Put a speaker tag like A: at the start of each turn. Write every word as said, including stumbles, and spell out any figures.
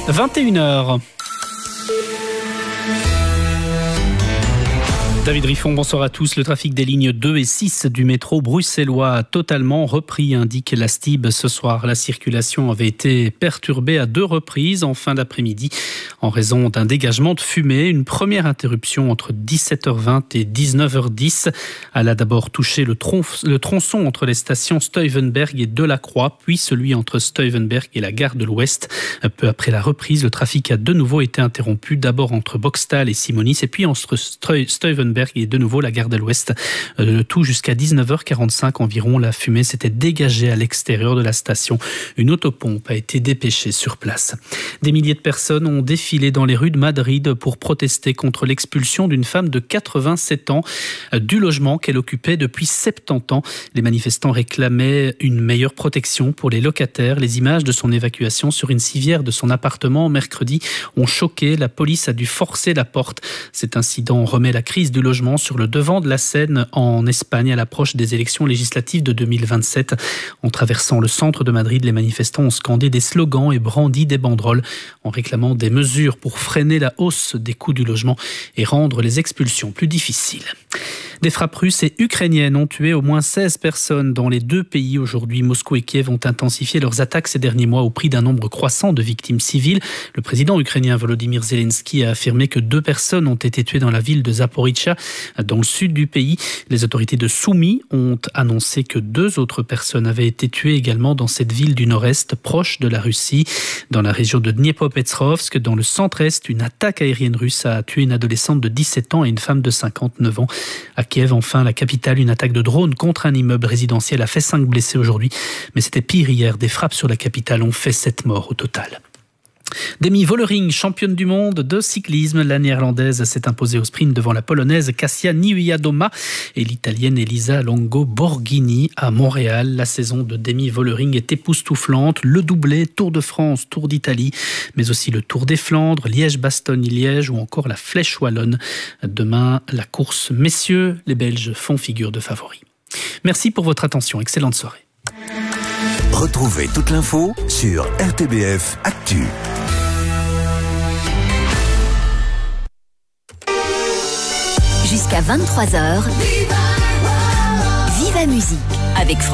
A: vingt et une heures. David Riffon, bonsoir à tous. Le trafic des lignes deux et six du métro bruxellois a totalement repris, indique la S T I B ce soir. La circulation avait été perturbée à deux reprises en fin d'après-midi en raison d'un dégagement de fumée. Une première interruption entre dix-sept heures vingt et dix-neuf heures dix. Elle a d'abord touché le, tronf- le tronçon entre les stations Stuyvenberg et Delacroix, puis celui entre Stuyvenberg et la gare de l'Ouest. Peu après la reprise, le trafic a de nouveau été interrompu, d'abord entre Boxtal et Simonis, et puis entre Stuyvenberg et de nouveau la gare de l'Ouest. Le tout jusqu'à dix-neuf heures quarante-cinq environ. La fumée s'était dégagée à l'extérieur de la station. Une autopompe a été dépêchée sur place. Des milliers de personnes ont défilé dans les rues de Madrid pour protester contre l'expulsion d'une femme de quatre-vingt-sept ans du logement qu'elle occupait depuis soixante-dix ans. Les manifestants réclamaient une meilleure protection pour les locataires. Les images de son évacuation sur une civière de son appartement mercredi ont choqué. La police a dû forcer la porte. Cet incident remet la crise du logement sur le devant de la scène en Espagne à l'approche des élections législatives de deux mille vingt-sept. En traversant le centre de Madrid, les manifestants ont scandé des slogans et brandi des banderoles en réclamant des mesures pour freiner la hausse des coûts du logement et rendre les expulsions plus difficiles. Des frappes russes et ukrainiennes ont tué au moins seize personnes dans les deux pays aujourd'hui. Moscou et Kiev ont intensifié leurs attaques ces derniers mois au prix d'un nombre croissant de victimes civiles. Le président ukrainien Volodymyr Zelensky a affirmé que deux personnes ont été tuées dans la ville de Zaporizhzhia, dans le sud du pays. Les autorités de Soumy ont annoncé que deux autres personnes avaient été tuées également dans cette ville du nord-est, proche de la Russie. Dans la région de Dniepropetrovsk, dans le centre-est, une attaque aérienne russe a tué une adolescente de dix-sept ans et une femme de cinquante-neuf ans. À Kiev, enfin, la capitale, une attaque de drone contre un immeuble résidentiel a fait cinq blessés aujourd'hui. Mais c'était pire hier. Des frappes sur la capitale ont fait sept morts au total. Demi Vollering, championne du monde de cyclisme, la néerlandaise s'est imposée au sprint devant la polonaise Kasia Niewiadoma et l'italienne Elisa Longo Borghini à Montréal. La saison de Demi Vollering est époustouflante. Le doublé, Tour de France, Tour d'Italie, mais aussi le Tour des Flandres, Liège-Bastogne-Liège ou encore la Flèche Wallonne. Demain, la course messieurs, les Belges font figure de favoris. Merci pour votre attention. Excellente soirée.
B: Retrouvez toute l'info sur R T B F Actu.
C: Jusqu'à vingt-trois heures, Viva Musique avec François.